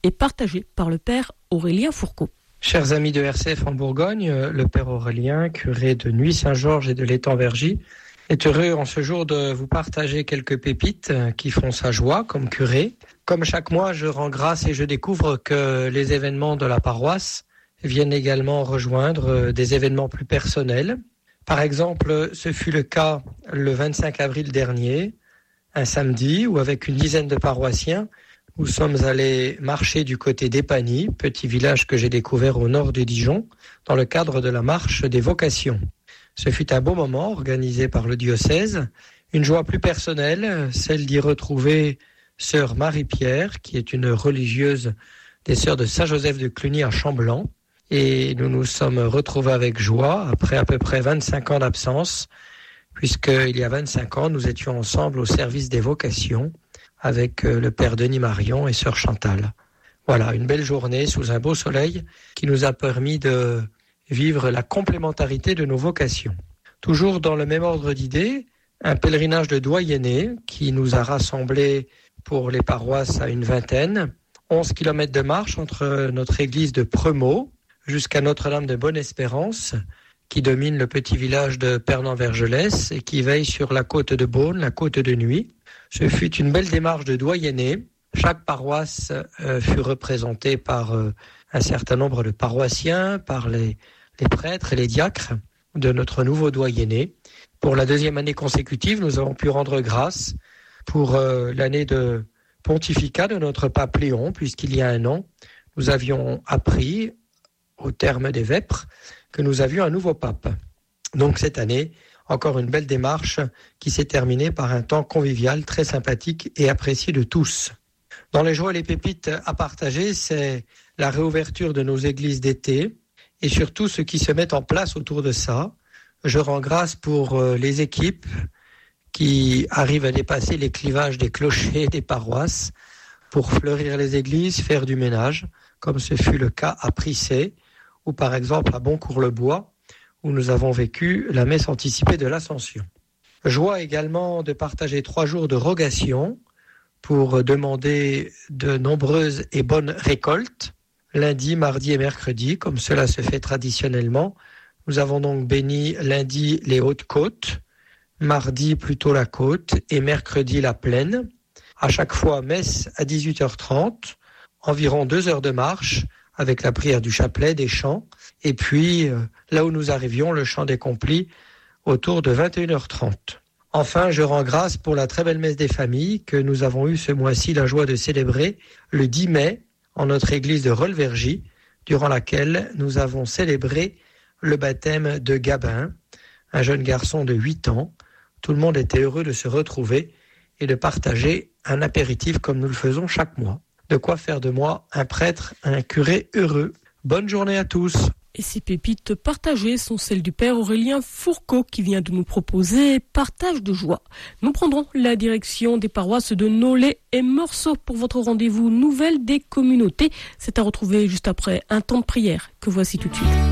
est partagé par le père Aurélien Fourcault. Chers amis de RCF en Bourgogne, le père Aurélien, curé de Nuits-Saint-Georges et de l'Étang-Vergy, est heureux en ce jour de vous partager quelques pépites qui font sa joie comme curé. Comme chaque mois, je rends grâce et je découvre que les événements de la paroisse viennent également rejoindre des événements plus personnels. Par exemple, ce fut le cas le 25 avril dernier, un samedi, où avec une dizaine de paroissiens, nous sommes allés marcher du côté d'Épagny, petit village que j'ai découvert au nord de Dijon, dans le cadre de la marche des vocations. Ce fut un beau moment organisé par le diocèse, une joie plus personnelle, celle d'y retrouver sœur Marie-Pierre, qui est une religieuse des sœurs de Saint-Joseph de Cluny à Chamblanc. Et nous nous sommes retrouvés avec joie après à peu près 25 ans d'absence, puisqu'il y a 25 ans, nous étions ensemble au service des vocations avec le père Denis Marion et sœur Chantal. Voilà, une belle journée sous un beau soleil qui nous a permis de vivre la complémentarité de nos vocations. Toujours dans le même ordre d'idées, un pèlerinage de doyenné qui nous a rassemblés pour les paroisses à une vingtaine, 11 km de marche entre notre église de Premaux jusqu'à Notre-Dame de Bonne-Espérance, qui domine le petit village de Pernan-Vergelès et qui veille sur la côte de Beaune, la côte de Nuit. Ce fut une belle démarche de doyenné. Chaque paroisse fut représentée par un certain nombre de paroissiens, par les prêtres et les diacres de notre nouveau doyenné. Pour la deuxième année consécutive, nous avons pu rendre grâce pour l'année de pontificat de notre pape Léon, puisqu'il y a un an, nous avions appris, au terme des vêpres, que nous avions un nouveau pape. Donc cette année, encore une belle démarche qui s'est terminée par un temps convivial, très sympathique et apprécié de tous. Dans les joies et les pépites à partager, c'est la réouverture de nos églises d'été et surtout ce qui se met en place autour de ça. Je rends grâce pour les équipes qui arrivent à dépasser les clivages des clochers des paroisses pour fleurir les églises, faire du ménage, comme ce fut le cas à Prissé ou par exemple à Boncourt-le-Bois, où nous avons vécu la messe anticipée de l'Ascension. Joie également de partager 3 jours de rogation pour demander de nombreuses et bonnes récoltes, lundi, mardi et mercredi, comme cela se fait traditionnellement. Nous avons donc béni lundi les Hautes-Côtes, mardi plutôt la côte et mercredi la plaine. À chaque fois, messe à 18h30, environ 2 heures de marche avec la prière du chapelet, des chants. Et puis, là où nous arrivions, le chant des complis autour de 21h30. Enfin, je rends grâce pour la très belle messe des familles que nous avons eu ce mois-ci la joie de célébrer le 10 mai en notre église de Rolvergy, durant laquelle nous avons célébré le baptême de Gabin, un jeune garçon de 8 ans. Tout le monde était heureux de se retrouver et de partager un apéritif comme nous le faisons chaque mois. De quoi faire de moi un prêtre, un curé heureux. Bonne journée à tous. Et ces pépites partagées sont celles du père Aurélien Fourcault qui vient de nous proposer Partage de joie. Nous prendrons la direction des paroisses de Nolay et Meursault pour votre rendez-vous nouvelle des communautés. C'est à retrouver juste après un temps de prière que voici tout de suite.